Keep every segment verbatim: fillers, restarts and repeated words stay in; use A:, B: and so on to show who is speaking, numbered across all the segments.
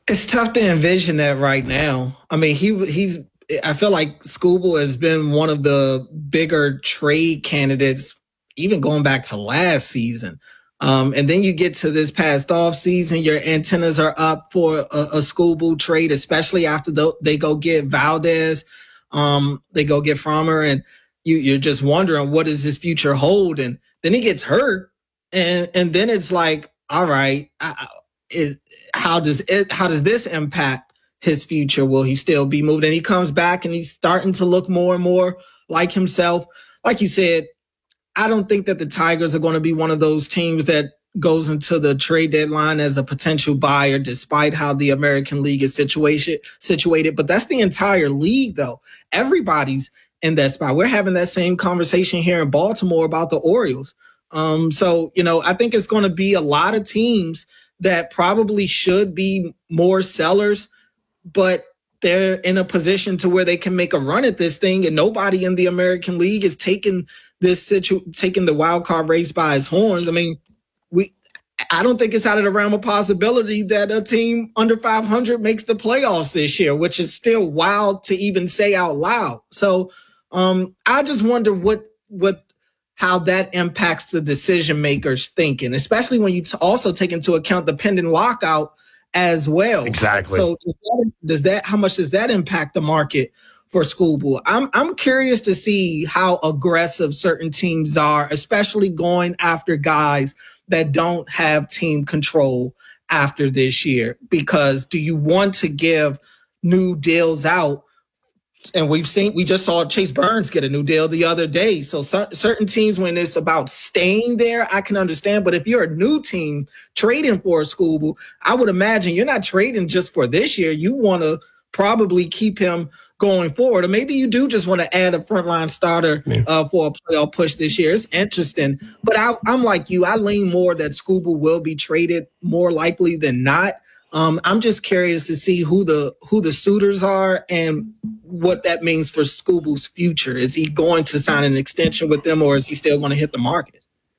A: It's tough to envision that right now. I mean, he he's. I feel like Skubal has been one of the bigger trade candidates, even going back to last season. Um, and then you get to this past off season, your antennas are up for a, a Skubal trade, especially after the, they go get Valdez, um, they go get Frommer, and you, you're just wondering what does his future hold. And then he gets hurt, and and then it's like, all right, I, is how does it how does this impact his future? Will he still be moved? And he comes back and he's starting to look more and more like himself. Like you said, I don't think that the Tigers are going to be one of those teams that goes into the trade deadline as a potential buyer, despite how the American League is situation, situated. But that's the entire league, though. Everybody's in that spot. We're having that same conversation here in Baltimore about the Orioles. Um, so, you know, I think it's going to be a lot of teams that probably should be more sellers, but they're in a position to where they can make a run at this thing, and nobody in the American League is taking this situ- taking the wild card race by its horns. I mean, we I don't think it's out of the realm of possibility that a team under five hundred makes the playoffs this year, which is still wild to even say out loud. So um, I just wonder what what how that impacts the decision makers thinking, especially when you t- also take into account the pending lockout as well.
B: Exactly.
A: So does that, does that how much does that impact the market for Skubal? I'm I'm curious to see how aggressive certain teams are, especially going after guys that don't have team control after this year. Because do you want to give new deals out? And we've seen, we just saw Chase Burns get a new deal the other day. So cer- certain teams, when it's about staying there, I can understand. But if you're a new team trading for a Skubal, I would imagine you're not trading just for this year. You want to probably keep him going forward. Or maybe you do just want to add a frontline starter uh, for a playoff push this year. It's interesting. But I, I'm like you. I lean more that Skubal will be traded more likely than not. Um, I'm just curious to see who the who the suitors are and what that means for Skubal's future. Is he going to sign an extension with them, or is he still going to hit the market?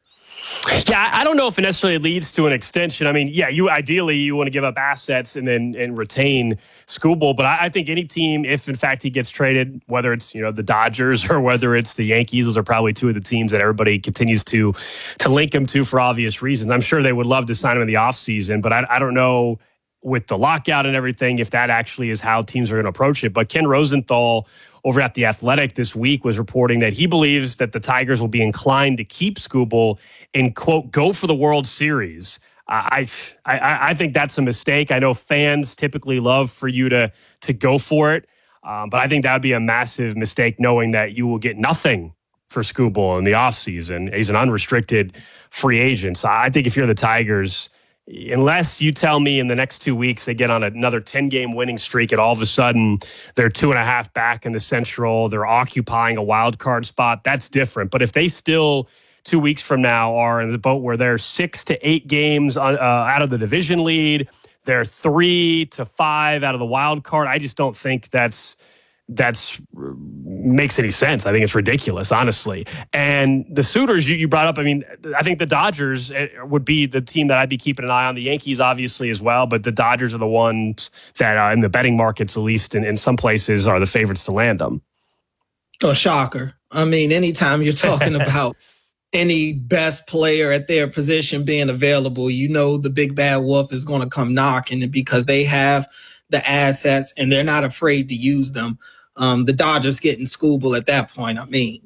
B: Yeah, I don't know if it necessarily leads to an extension. I mean, yeah, you ideally you want to give up assets and then and retain Skubal, but I, I think any team, if in fact he gets traded, whether it's you know the Dodgers or whether it's the Yankees, those are probably two of the teams that everybody continues to to link him to for obvious reasons. I'm sure they would love to sign him in the offseason, but I, I don't know with the lockout and everything if that actually is how teams are going to approach it. But Ken Rosenthal over at The Athletic this week was reporting that he believes that the Tigers will be inclined to keep Skubal and, quote, go for the World Series. Uh, I, I I think that's a mistake. I know fans typically love for you to to go for it, um, but I think that would be a massive mistake knowing that you will get nothing for Skubal in the offseason. He's an unrestricted free agent. So I think if you're the Tigers, unless you tell me in the next two weeks they get on another ten-game winning streak and all of a sudden they're two and a half back in the Central, they're occupying a wild card spot, that's different. But if they still, two weeks from now, are in the boat where they're six to eight games on, uh, out of the division lead, they're three to five out of the wild card, I just don't think that's that's makes any sense. I think it's ridiculous, honestly. And the suitors you, you brought up, I mean, I think the Dodgers would be the team that I'd be keeping an eye on. The Yankees, obviously, as well, but the Dodgers are the ones that, uh, in the betting markets, at least in, in some places, are the favorites to land them.
A: Oh, shocker. I mean, anytime you're talking about any best player at their position being available, you know the big bad wolf is going to come knocking, because they have the assets and they're not afraid to use them. Um, the Dodgers getting Skubal at that point, I mean,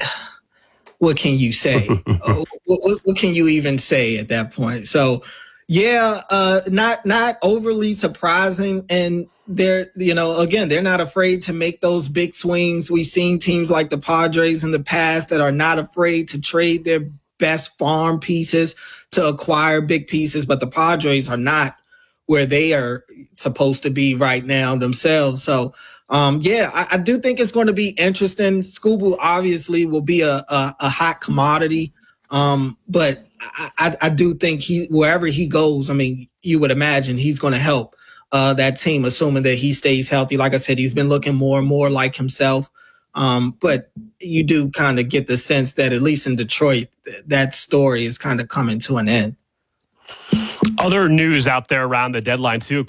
A: what can you say? what, what, what can you even say at that point? So, yeah, uh, not not overly surprising. And they're, you know, again, they're not afraid to make those big swings. We've seen teams like the Padres in the past that are not afraid to trade their best farm pieces to acquire big pieces, but the Padres are not where they are supposed to be right now themselves. So, um, yeah, I, I do think it's going to be interesting. Skubal obviously will be a, a, a hot commodity, um, but I, I, I do think he, wherever he goes, I mean, you would imagine he's going to help uh, that team, assuming that he stays healthy. Like I said, he's been looking more and more like himself. Um, but you do kind of get the sense that at least in Detroit, th- that story is kind of coming to an end.
B: Other news out there around the deadline, too.